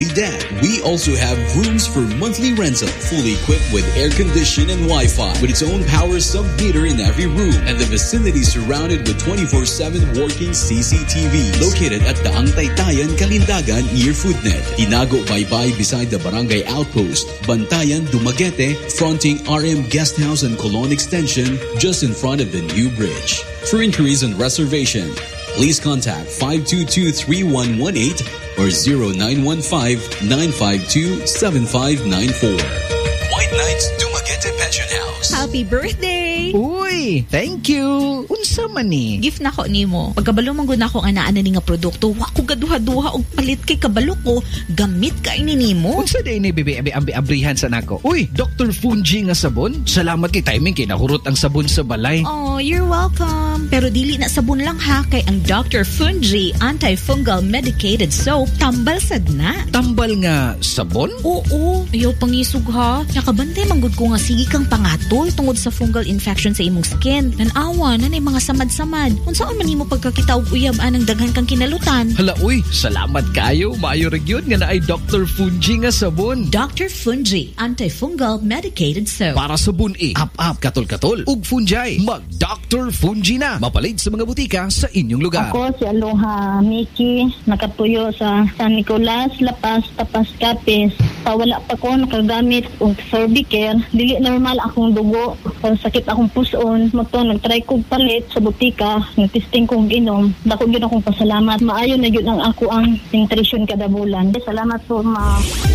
Dad, we also have rooms for monthly rental, fully equipped with air condition and Wi-Fi, with its own power sub-meter in every room, and the vicinity surrounded with 24/7 working CCTV. Located at the Taytayan, Kalindagan, near Foodnet. Tinago Baybay beside the Barangay Outpost. Bantayan, Dumaguete, fronting RM Guesthouse and Colon Extension, just in front of the new bridge. For inquiries and reservation, please contact 522-3118 or 0915-952-7594. White Knights Dumaguete Pension House. Happy birthday! Uy, thank you. Unsa man ni? Gift na ko nimo. Pagkabalo man gud nako nga naa ni nga produkto, wa ko gaduha-duha og palit kay kabalo ko. Gamit kay ni nimo. Unsa day ni bibi abrihan sa nako? Uy, Dr. Fungi nga sabon. Salamat kay timing kay nahurot ang sabon sa balay. Oh, you're welcome. Pero dili na sabon lang ha, kay ang Dr. Fungi antifungal medicated soap tambal sad na. Tambal nga sabon? Oo, ayaw pangisog ha. Nakabantay manggod ko nga sige kang pangatol tungod sa fungal infection sa imong skin. Nanawa na mga samad-samad. Unsaon man nimo pagkakita og uyab anang daghan kang kinalutan. Hala uy, salamat kayo. Maayo ra gyud nga naay Dr. Fungi nga sabon. Dr. Fungi antifungal medicated soap. Para sabon up katol-katol ug fungi. Mag Dr. Fungi na. Mapalit sa mga butika sa inyong lugar. Ako si Aloha Miki, nakatuyo sa San Nicolas, Lapas, Tapas, Capiz. Wala pa ko nakagamit og Sorbicare. Dili normal akong dugo. Kung sakit akong puson, nagtry kong palit sa butika, nag-testing kong inom. Dako yun akong pasalamat. Maayo na yun ang ako ang nutrition kada bulan. Salamat po, ma'am.